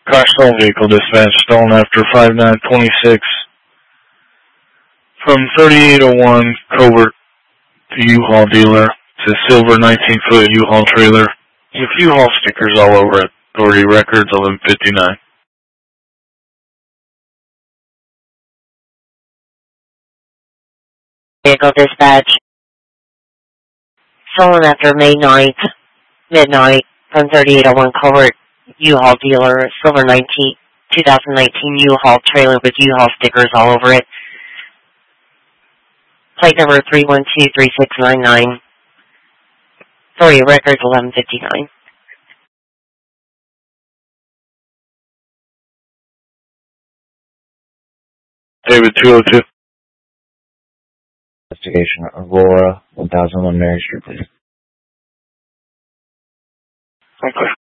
Car stolen vehicle dispatch stolen after 5926 from 3801 Covert to U-Haul dealer to silver 19-foot U-Haul trailer with U-Haul stickers all over it. Authority records 1159. Vehicle dispatch. Stolen after May 9th, midnight, from 3801 Covert, U-Haul dealer, silver 2019 U-Haul trailer with U-Haul stickers all over it. Plate number 3123699. Authority records 1159. David 202. Investigation, Aurora, 1001 Mary Street, please. Okay.